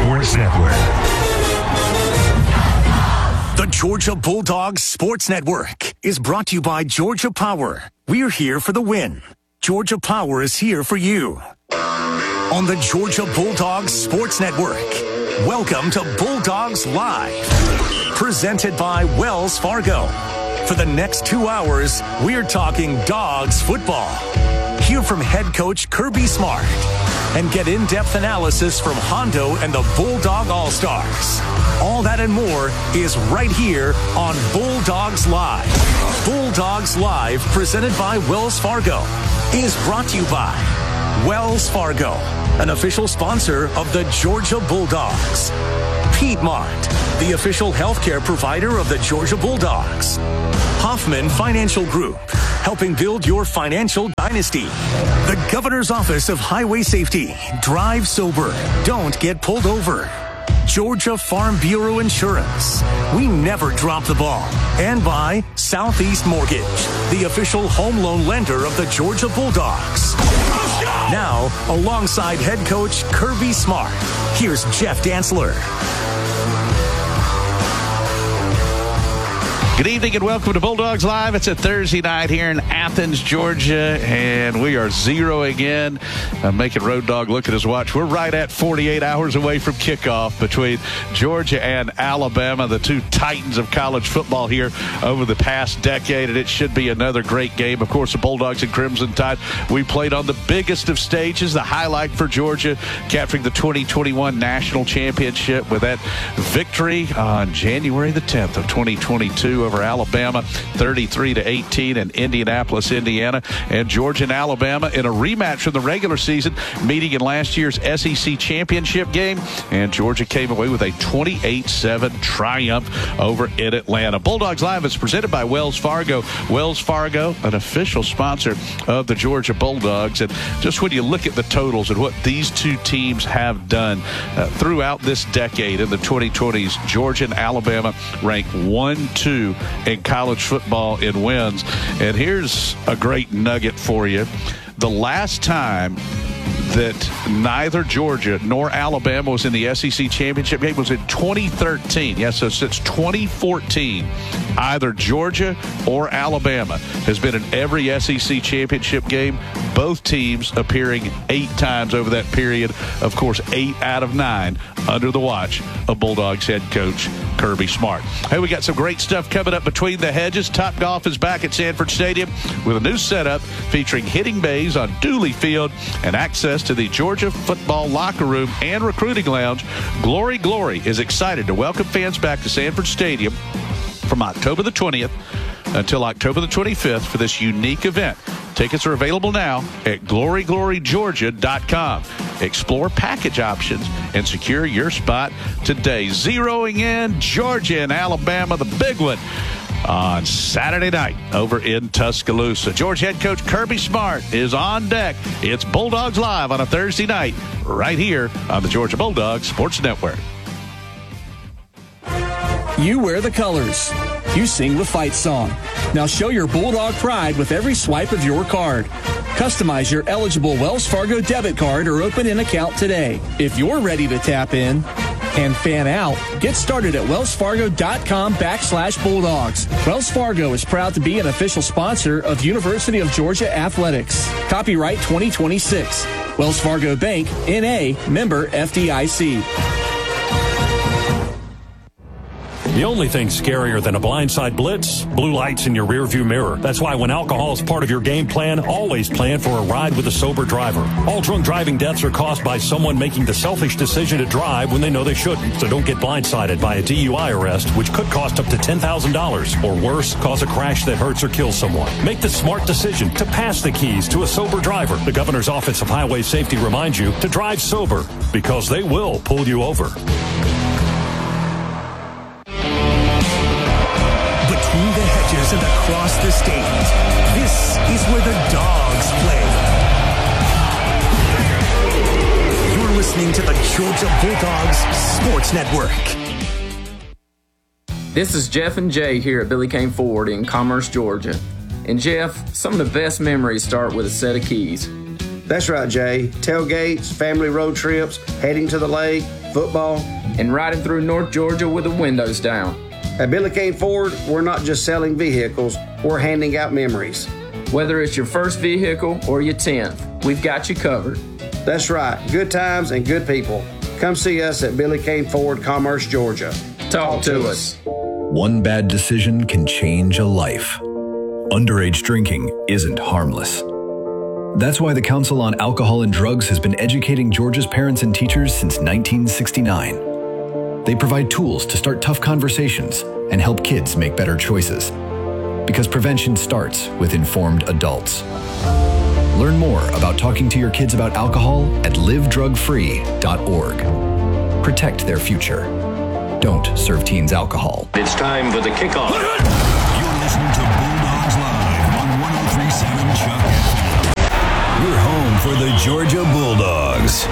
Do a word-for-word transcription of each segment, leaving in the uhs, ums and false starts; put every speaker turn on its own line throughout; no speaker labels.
Sports Network.
The Georgia Bulldogs Sports Network is brought to you by Georgia Power. We're here for the win. Georgia Power is here for you. On the Georgia Bulldogs Sports Network, welcome to Bulldogs Live, presented by Wells Fargo. For the next two hours, we're talking Dogs football. Hear from head coach Kirby Smart and get in-depth analysis from Hondo and the Bulldog All-Stars. All that and more is right here on Bulldogs Live. Bulldogs Live, presented by Wells Fargo, is brought to you by Wells Fargo, an official sponsor of the Georgia Bulldogs. Piedmont, the official healthcare provider of the Georgia Bulldogs. Hoffman Financial Group, helping build your financial dynasty. The Governor's Office of Highway Safety. Drive sober. Don't get pulled over. Georgia Farm Bureau Insurance. We never drop the ball. And by Southeast Mortgage, the official home loan lender of the Georgia Bulldogs. Now, alongside head coach Kirby Smart, here's Jeff Dantzler.
Good evening and welcome to Bulldogs Live. It's a Thursday night here in Athens, Georgia, and we are zeroing in, uh, making Road Dogg look at his watch. We're right at forty-eight hours away from kickoff between Georgia and Alabama, the two titans of college football here over the past decade, and it should be another great game. Of course, the Bulldogs and Crimson Tide, we played on the biggest of stages, the highlight for Georgia, capturing the twenty twenty-one National Championship with that victory on January the tenth of twenty twenty-two over Alabama, thirty-three to eighteen in Indianapolis, Indiana. And Georgia and Alabama in a rematch from the regular season, meeting in last year's S E C championship game. And Georgia came away with a twenty-eight seven triumph over in Atlanta. Bulldogs Live is presented by Wells Fargo. Wells Fargo, an official sponsor of the Georgia Bulldogs. And just when you look at the totals and what these two teams have done uh, throughout this decade in the twenty twenties, Georgia and Alabama rank one, two in college football in wins. And here's a great nugget for you. The last time that neither Georgia nor Alabama was in the S E C championship game was in twenty thirteen. Yes, so since twenty fourteen, either Georgia or Alabama has been in every S E C championship game, both teams appearing eight times over that period. Of course, eight out of nine under the watch of Bulldogs head coach Kirby Smart. Hey, we got some great stuff coming up between the hedges. Top Golf is back at Sanford Stadium with a new setup featuring hitting bays on Dooley Field and access to the Georgia football locker room and recruiting lounge. Glory Glory is excited to welcome fans back to Sanford Stadium from October the twentieth until October the twenty-fifth for this unique event. Tickets are available now at glory glory georgia dot com. Explore package options and secure your spot today. Zeroing in Georgia and Alabama, the big one, on Saturday night over in Tuscaloosa. Georgia head coach Kirby Smart is on deck. It's Bulldogs Live on a Thursday night right here on the Georgia Bulldogs Sports Network.
You wear the colors. You sing the fight song. Now show your Bulldog pride with every swipe of your card. Customize your eligible Wells Fargo debit card or open an account today. If you're ready to tap in and fan out, get started at wellsfargo.com backslash Bulldogs. Wells Fargo is proud to be an official sponsor of University of Georgia Athletics. Copyright twenty twenty-six. Wells Fargo Bank, N A, member F D I C.
The only thing scarier than a blindside blitz, blue lights in your rearview mirror. That's why when alcohol is part of your game plan, always plan for a ride with a sober driver. All drunk driving deaths are caused by someone making the selfish decision to drive when they know they shouldn't. So don't get blindsided by a D U I arrest, which could cost up to ten thousand dollars. Or worse, cause a crash that hurts or kills someone. Make the smart decision to pass the keys to a sober driver. The Governor's Office of Highway Safety reminds you to drive sober, because they will pull you over.
And across the state, this is where the Dogs play. You're listening to the Georgia Bulldogs Sports Network.
This is Jeff and Jay here at Billy Kane Ford in Commerce, Georgia. And Jeff, some of the best memories start with a set of keys.
That's right, Jay. Tailgates, family road trips, heading to the lake, football.
And riding through North Georgia with the windows down.
At Billy Kane Ford, we're not just selling vehicles, we're handing out memories.
Whether it's your first vehicle or your tenth, we've got you covered.
That's right. Good times and good people. Come see us at Billy Kane Ford, Commerce, Georgia.
Talk to us.
One bad decision can change a life. Underage drinking isn't harmless. That's why the Council on Alcohol and Drugs has been educating Georgia's parents and teachers since nineteen sixty-nine. They provide tools to start tough conversations and help kids make better choices. Because prevention starts with informed adults. Learn more about talking to your kids about alcohol at live drug free dot org. Protect their future. Don't serve teens alcohol.
It's time for the kickoff.
You're listening to Bulldogs Live on one oh three point seven Chuck F M. You're home for the Georgia Bulldogs.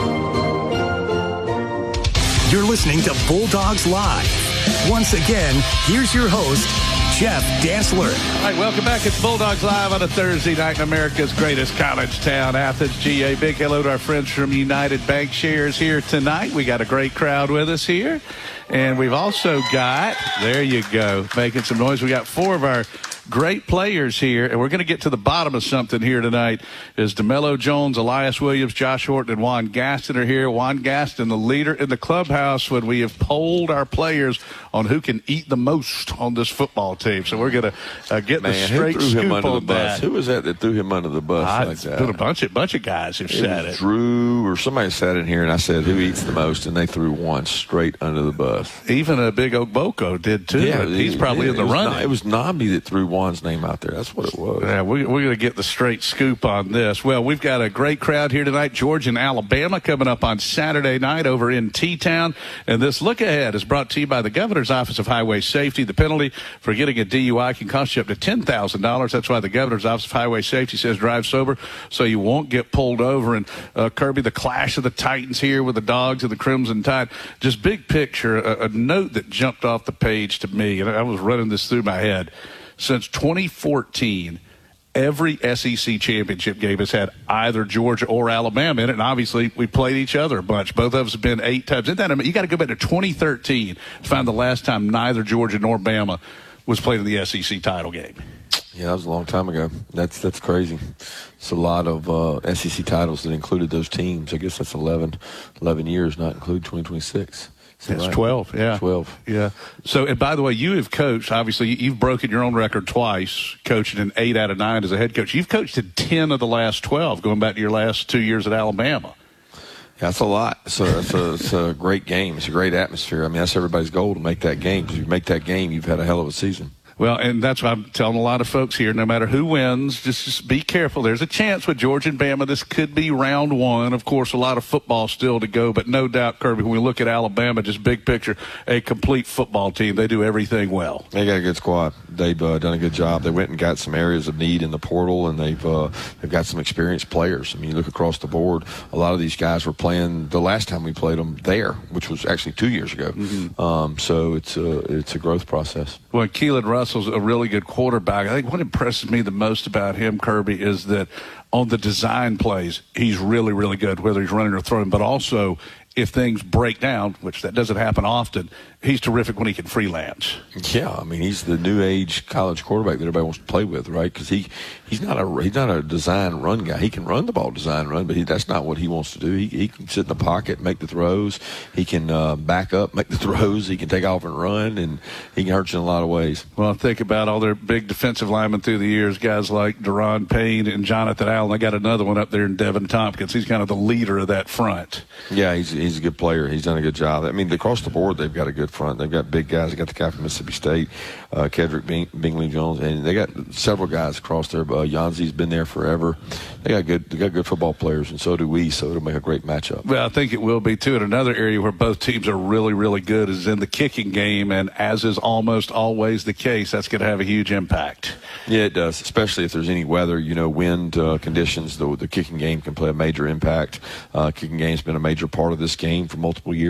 You're listening to Bulldogs Live. Once again, here's your host, Jeff Dassler.
All right, welcome back. It's Bulldogs Live on a Thursday night in America's greatest college town, Athens, G A. Big hello to our friends from United Bankshares here tonight. We got a great crowd with us here. And we've also got, there you go, making some noise. We got four of our great players here, and we're going to get to the bottom of something here tonight. Is DeMello Jones, Elias Williams, Josh Horton, and Juan Gaston are here. Juan Gaston, the leader in the clubhouse when we have polled our players on who can eat the most on this football team. So we're going to uh, get
Man,
the straight
who threw
scoop
him under
on
the bus?
that.
Who was that that threw him under the bus
I
like that?
Put a bunch of bunch of guys who
it
said
was
it.
Drew or somebody sat in here and I said, who eats the most? And they threw one straight under the bus.
Even a big Ogboko did too. Yeah, he's probably
yeah,
in the
it
running.
Not, it was Nobby that threw Juan's name out there. That's what it was.
Yeah, we, we're going to get the straight scoop on this. Well, we've got a great crowd here tonight. Georgia and Alabama coming up on Saturday night over in T-Town. And this look ahead is brought to you by the Governor's Office of Highway Safety. The penalty for getting a D U I can cost you up to ten thousand dollars. That's why the Governor's Office of Highway Safety says drive sober so you won't get pulled over. And uh, Kirby, the clash of the Titans here with the Dogs and the Crimson Tide. Just big picture, a, a note that jumped off the page to me, and I was running this through my head. Since twenty fourteen, every S E C championship game has had either Georgia or Alabama in it, and obviously we played each other a bunch. Both of us have been eight times. Isn't that amazing? You got to go back to twenty thirteen to find the last time neither Georgia nor Bama was played in the S E C title game.
Yeah, that was a long time ago. That's that's crazy. It's a lot of uh, S E C titles that included those teams. I guess that's eleven, eleven years, not include twenty twenty-six.
It's
right?
twelve, yeah.
twelve.
Yeah. So, and by the way, you have coached, obviously, you've broken your own record twice, coaching in eight out of nine as a head coach. You've coached in ten of the last twelve, going back to your last two years at Alabama.
Yeah, that's a lot. So it's a, it's a great game. It's a great atmosphere. I mean, that's everybody's goal to make that game. Because if you make that game, you've had a hell of a season.
Well, and that's why I'm telling a lot of folks here, no matter who wins, just, just be careful. There's a chance with Georgia and Bama, this could be round one. Of course, a lot of football still to go, but no doubt, Kirby, when we look at Alabama, just big picture, a complete football team. They do everything well.
They got a good squad. They've uh, done a good job. They went and got some areas of need in the portal, and they've uh, they've got some experienced players. I mean, you look across the board, a lot of these guys were playing the last time we played them there, which was actually two years ago. Mm-hmm. Um, so it's a, it's a growth process.
Well, Keelan Russell's a really good quarterback. I think what impresses me the most about him, Kirby, is that on the design plays, he's really, really good, whether he's running or throwing, but also if things break down, which that doesn't happen often, he's terrific when he can freelance.
Yeah, I mean, he's the new age college quarterback that everybody wants to play with, right? Because he, he's not a he's not a design run guy. He can run the ball, design run, but he, that's not what he wants to do. He, he can sit in the pocket, make the throws. He can uh, back up, make the throws. He can take off and run, and he can hurt you in a lot of ways.
Well, think about all their big defensive linemen through the years, guys like Deron Payne and Jonathan Allen. They got another one up there in Devin Tompkins. He's kind of the leader of that front.
Yeah, he's he's a good player. He's done a good job. I mean, across the board, they've got a good front. They've got big guys. They got the guy from Mississippi State, uh, Kedrick Bing- Bingley Jones, and they got several guys across there. Uh, Yanzi's been there forever. They got good. They got good football players, and so do we. So it'll make a great matchup.
Well, I think it will be too. And another area where both teams are really, really good is in the kicking game, and as is almost always the case, that's going to have a huge impact.
Yeah, it does. Especially if there's any weather, you know, wind uh, conditions. The, the kicking game can play a major impact. Uh, kicking game's been a major part of this game for multiple years.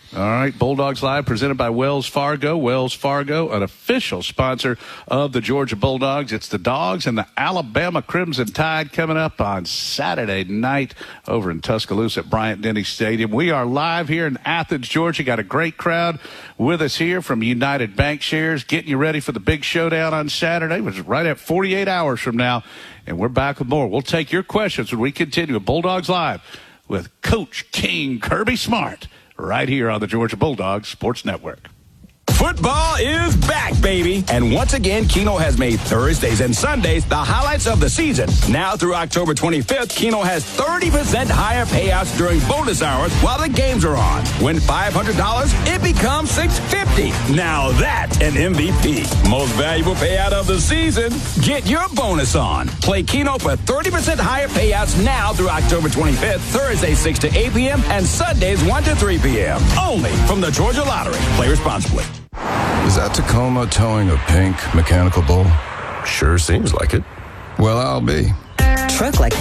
All right, Bulldogs Live presented by Wells Fargo. Wells Fargo, an official sponsor of the Georgia Bulldogs. It's the Dogs and the Alabama Crimson Tide coming up on Saturday night over in Tuscaloosa at Bryant-Denny Stadium. We are live here in Athens, Georgia. Got a great crowd with us here from United Bankshares, getting you ready for the big showdown on Saturday, which is right at forty-eight hours from now. And we're back with more. We'll take your questions when we continue with Bulldogs Live with Coach King Kirby Smart, right here on the Georgia Bulldogs Sports Network.
Football is back, baby. And once again, Keno has made Thursdays and Sundays the highlights of the season. Now through October twenty-fifth, Keno has thirty percent higher payouts during bonus hours while the games are on. Win five hundred dollars, it becomes six hundred fifty dollars. Now that's an M V P. Most valuable payout of the season. Get your bonus on. Play Keno for thirty percent higher payouts now through October twenty-fifth, Thursdays six to eight p.m. and Sundays one to three p.m. Only from the Georgia Lottery. Play responsibly.
Is that Tacoma towing a pink mechanical bull?
Sure seems like it.
Well, I'll be.
Truck like